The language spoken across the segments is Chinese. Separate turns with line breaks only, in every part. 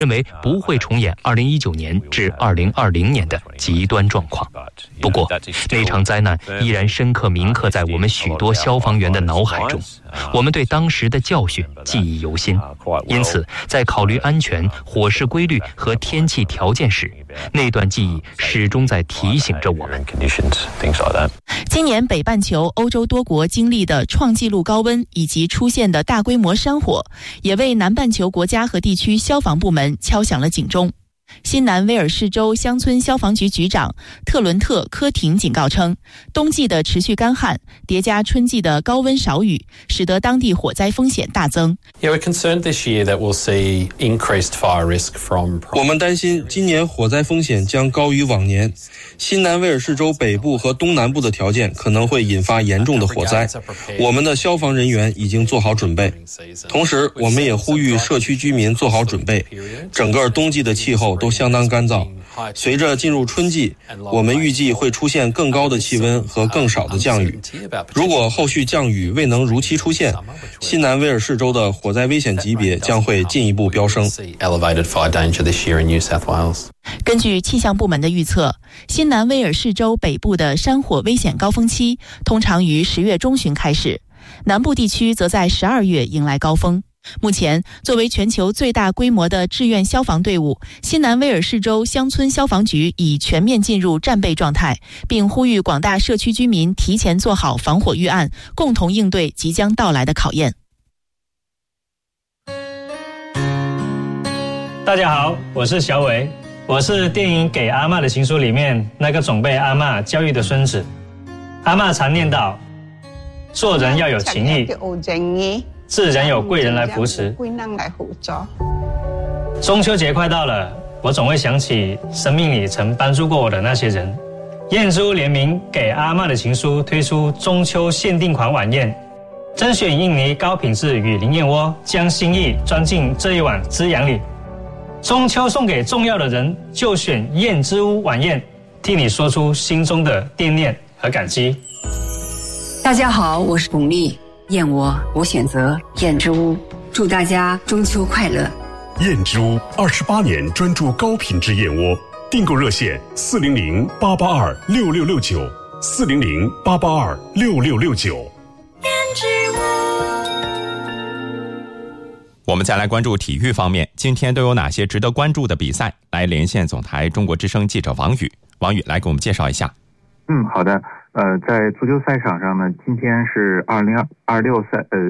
认为不会重演2019年至2020年的极端状况。不过，那场灾难依然深刻铭刻在我们许多消防员的脑海中，我们对当时的教训记忆犹新。因此，在考虑安全、火势规律和天气条件时，那段记忆始终在提醒着我们。
今年北半球欧洲多国经历的创纪录高温以及出现的大规模山火，也为南半球国家和地区消防部门敲响了警钟。新南威尔士州乡村消防局局长特伦特·科廷警告称，冬季的持续干旱叠加春季的高温少雨，使得当地火灾风险大增。
我们担心今年火灾风险将高于往年，新南威尔士州北部和东南部的条件可能会引发严重的火灾，我们的消防人员已经做好准备。同时，我们也呼吁社区居民做好准备，整个冬季的气候都相当干燥，随着进入春季，我们预计会出现更高的气温和更少的降雨。如果后续降雨未能如期出现，新南威尔士州的火灾危险级别将会进一步飙升。
根据气象部门的预测，新南威尔士州北部的山火危险高峰期通常于10月中旬开始，南部地区则在12月迎来高峰。目前，作为全球最大规模的志愿消防队伍，新南威尔士州乡村消防局已全面进入战备状态，并呼吁广大社区居民提前做好防火预案，共同应对即将到来的考验。
大家好，我是小伟，我是电影《给阿嬷的情书》里面那个总被阿嬷教育的孙子。阿嬷常念叨，做人要有情义，自然有贵人来扶持。中秋节快到了，我总会想起生命里曾帮助过我的那些人。燕珠联名给阿嬷的情书推出中秋限定款晚宴，甄选印尼高品质雨林燕窝，将心意装进这一碗滋养里。中秋送给重要的人，就选燕之屋晚宴，替你说出心中的惦念和感激。
大家好，我是巩俐。燕窝，我选择燕之屋。祝大家中秋快乐！
燕之屋28年专注高品质燕窝，订购热线400-882-6669，400-882-6669。
燕之屋。
我们再来关注体育方面，今天都有哪些值得关注的比赛？来连线总台中国之声记者王宇，王宇来给我们介绍一下。
好的。在足球赛场上呢，今天是2026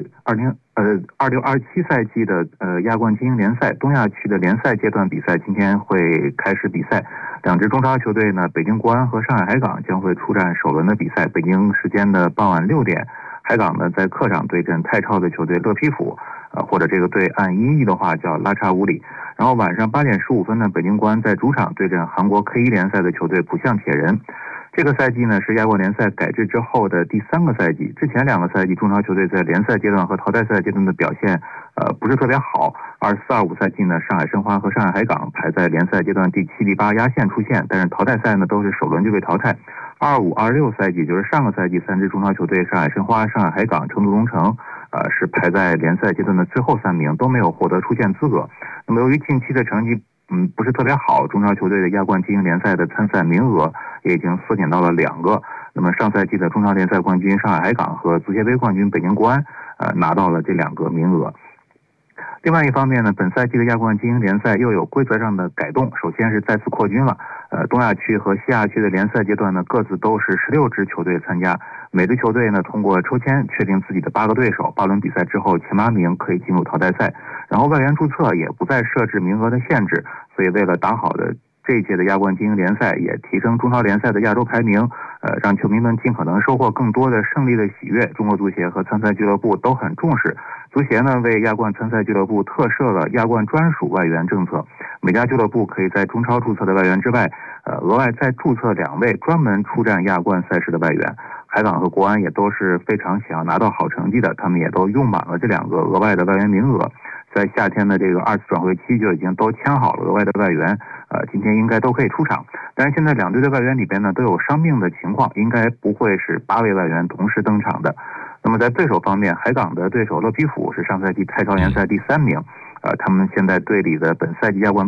赛季的亚冠精英联赛东亚区的联赛阶段比赛，今天会开始比赛。两支中超球队呢，北京国安和上海海港将会出战首轮的比赛。北京时间的傍晚6点，海港呢在客场对阵泰超的球队勒匹府，或者这个队按音译的话叫拉查乌里。然后晚上8点15分呢，北京国安在主场对阵韩国 K1 联赛的球队浦项铁人。这个赛季呢是亚冠联赛改制之后的第3个赛季，之前2个赛季中超球队在联赛阶段和淘汰赛阶段的表现不是特别好。24-25赛季呢，上海申花和上海海港排在联赛阶段第7、第8压线出现，但是淘汰赛呢都是首轮就被淘汰。25-26赛季就是上个赛季3支中超球队上海申花、上海海港、成都龙城是排在联赛阶段的最后3名，都没有获得出线资格。那么由于近期的成绩不是特别好，中超球队的亚冠精英联赛的参赛名额也已经缩减到了2个。那么上赛季的中超联赛冠军上海海港和足协杯冠军北京国安拿到了这2个名额。另外一方面呢，本赛季的亚冠精英联赛又有规则上的改动，首先是再次扩军了。东亚区和西亚区的联赛阶段呢，各自都是16支球队参加，每支球队呢通过抽签确定自己的8个对手，8轮比赛之后前8名可以进入淘汰赛。然后外援注册也不再设置名额的限制，所以为了打好的这一届的亚冠精英联赛，也提升中超联赛的亚洲排名，让球迷们尽可能收获更多的胜利的喜悦。中国足协和参赛俱乐部都很重视。足协呢为亚冠参赛俱乐部特设了亚冠专属外援政策，每家俱乐部可以在中超注册的外援之外，额外再注册2位专门出战亚冠赛事的外援。海港和国安也都是非常想要拿到好成绩的，他们也都用满了这2个额外的外援名额。在夏天的这个2次转会期就已经都签好了额外的外援，今天应该都可以出场。但是现在2队的外援里边呢都有伤病的情况，应该不会是8位外援同时登场的。那么在对手方面，海港的对手勒匹府是上赛季泰超联赛第3名，他们现在队里的本赛季亚冠